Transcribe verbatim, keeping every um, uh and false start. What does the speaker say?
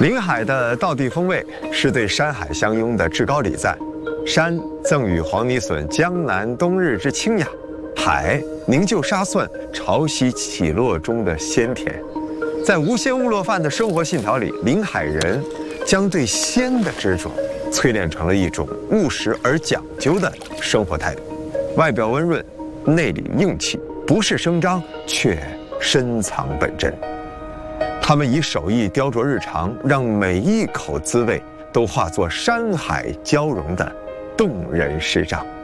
临海的道地风味是对山海相拥的至高礼赞，山赠予黄泥笋江南冬日之清雅，海凝就沙蒜潮汐起落中的鲜甜。在无鲜勿落饭的生活信条里，临海人将对鲜的执着淬炼成了一种务实而讲究的生活态度。外表温润，内里硬气，不是声张，却深藏本真。他们以手艺雕琢日常，让每一口滋味都化作山海交融的动人诗章。